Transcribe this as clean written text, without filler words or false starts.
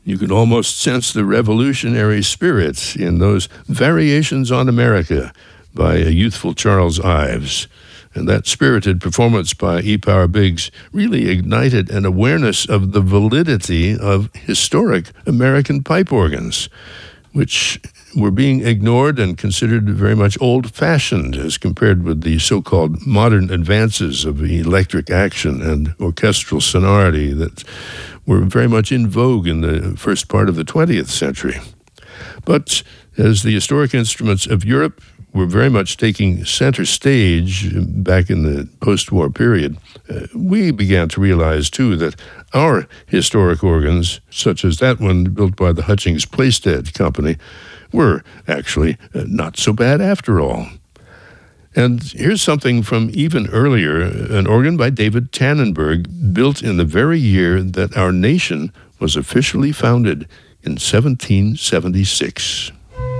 You could almost sense the revolutionary spirit in those Variations on America by a youthful Charles Ives. And that spirited performance by E. Power Biggs really ignited an awareness of the validity of historic American pipe organs, which were being ignored and considered very much old-fashioned as compared with the so-called modern advances of electric action and orchestral sonority that were very much in vogue in the first part of the 20th century. But as the historic instruments of Europe were very much taking center stage back in the post-war period, we began to realize, too, that our historic organs, such as that one built by the Hutchings Plaisted Company, were actually not so bad after all. And here's something from even earlier, an organ by David Tannenberg, built in the very year that our nation was officially founded in 1776.